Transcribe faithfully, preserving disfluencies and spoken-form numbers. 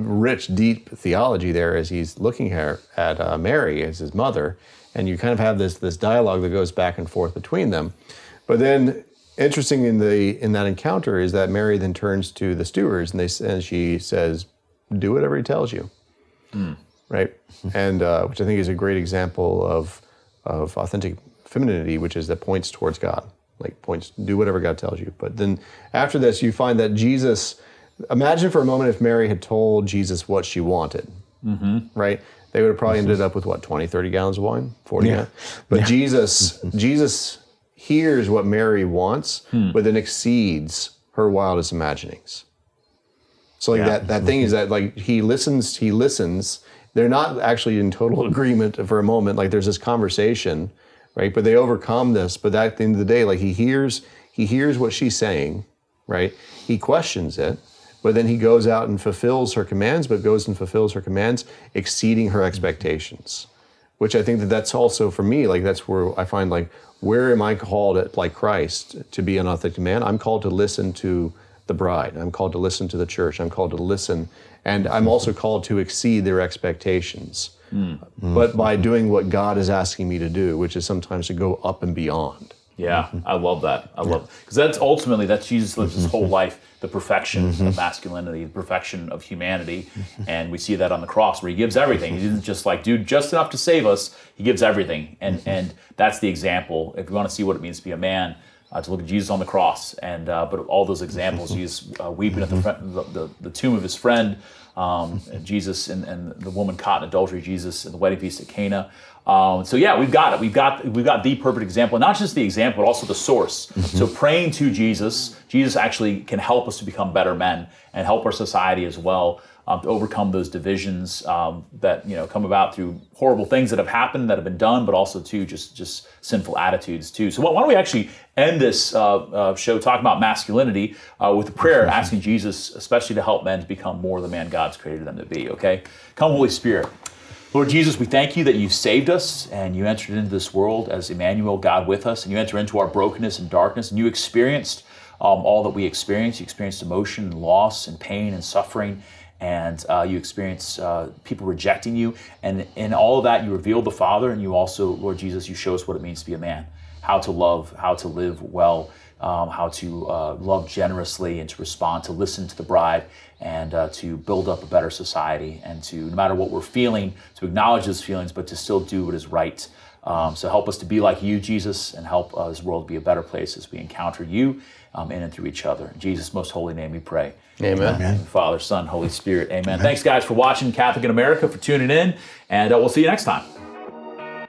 rich, deep theology there as he's looking at, at uh, Mary as his mother, and you kind of have this this dialogue that goes back and forth between them. But then, interesting in the in that encounter is that Mary then turns to the stewards and they and she says, "Do whatever he tells you," mm. right? And uh, which I think is a great example of of authentic femininity, which is that points towards God, like points, do whatever God tells you. But then after this, you find that Jesus. Imagine for a moment if Mary had told Jesus what she wanted, mm-hmm. right? They would have probably ended up with what, twenty, thirty gallons of wine, forty yeah. gallons. But yeah. Jesus, Jesus hears what Mary wants, hmm. but then exceeds her wildest imaginings. So like yeah. that, that thing is that like he listens, he listens. They're not actually in total agreement for a moment. Like there's this conversation, right? But they overcome this. But at the end of the day, like he hears, he hears what she's saying, right? He questions it. But then he goes out and fulfills her commands, but goes and fulfills her commands, exceeding her expectations. Which I think that that's also, for me, like that's where I find like, where am I called at, like Christ, to be an authentic man? I'm called to listen to the bride. I'm called to listen to the church. I'm called to listen. And I'm also called to exceed their expectations. Mm-hmm. But by doing what God is asking me to do, which is sometimes to go up and beyond. Yeah, I love that. I love it. Because that's ultimately, that's Jesus lives his whole life, the perfection mm-hmm. of masculinity, the perfection of humanity. And we see that on the cross where he gives everything. He didn't just like do just enough to save us. He gives everything. And mm-hmm. and that's the example. If you want to see what it means to be a man, uh, to look at Jesus on the cross. And uh, but all those examples, Jesus uh, weeping at the, friend, the, the the tomb of his friend, um, and Jesus and, and the woman caught in adultery, Jesus and the wedding feast at Cana. Um, so yeah, we've got it. We've got we've got the perfect example, not just the example, but also the source. Mm-hmm. So praying to Jesus, Jesus actually can help us to become better men and help our society as well um, to overcome those divisions um, that you know come about through horrible things that have happened, that have been done, but also too just just sinful attitudes too. So why don't we actually end this uh, uh, show talking about masculinity uh, with a prayer, asking Jesus, especially to help men to become more the man God's created them to be. Okay, come Holy Spirit. Lord Jesus, we thank you that you saved us and you entered into this world as Emmanuel, God with us, and you enter into our brokenness and darkness, and you experienced um, all that we experienced. You experienced emotion and loss and pain and suffering, and uh, you experienced uh, people rejecting you. And in all of that, you revealed the Father, and you also, Lord Jesus, you show us what it means to be a man, how to love, how to live well, um, how to uh, love generously and to respond, to listen to the bride, and uh, to build up a better society, and to, no matter what we're feeling, to acknowledge those feelings, but to still do what is right. Um, so help us to be like you, Jesus, and help uh, this world be a better place as we encounter you um, in and through each other. In Jesus' most holy name we pray. Amen. Amen. Father, Son, Holy Spirit. Amen. Amen. Thanks, guys, for watching Catholic in America, for tuning in, and uh, we'll see you next time.